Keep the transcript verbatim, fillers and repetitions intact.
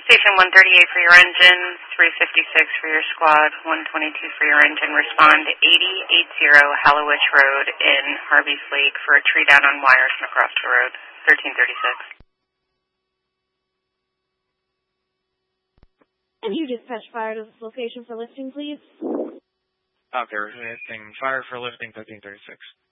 Station one thirty-eight for your engine, three fifty-six for your squad, one twenty-two for your engine. Respond to eighty eighty Hallowich Road in Harvey's Lake for a tree down on wires and across the road, thirteen thirty-six. And you dispatch fire to this location for lifting, please? Okay, we're lifting fire for lifting thirteen thirty-six.